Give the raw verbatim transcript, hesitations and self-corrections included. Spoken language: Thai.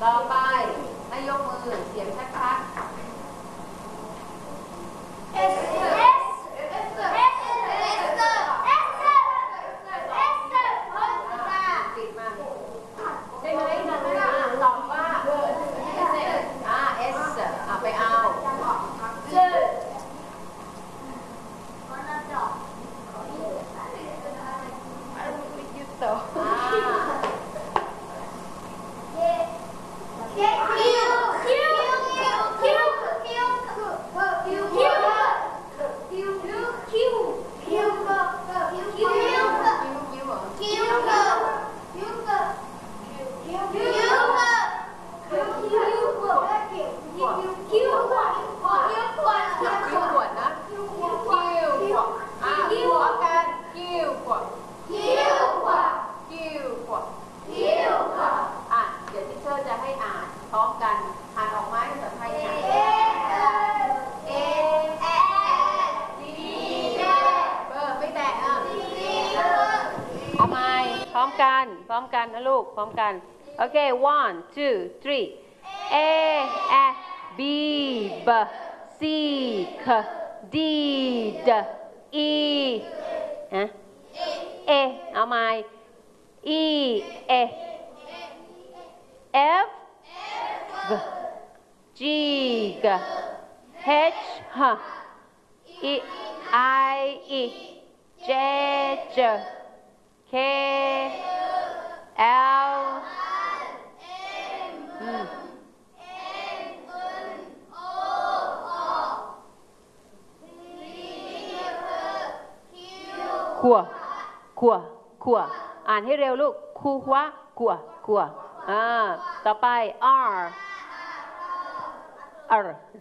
ต่อไปให้ยกมือเสียงชัดๆ S S S S ติดมาได้ไหมตอบว่า S อ่า S อ่าไปเอาพร้อมกันพร้อมกันนะลูกพร้อมกันโอเค one two three A F B B C K D D E ฮะ A เอาใหม่ E A F G G H H I I E J J K L อืมขัวขัวขัวอ่านให้เร็วลูกคูวะขัวขัวอ่าต่อไป R R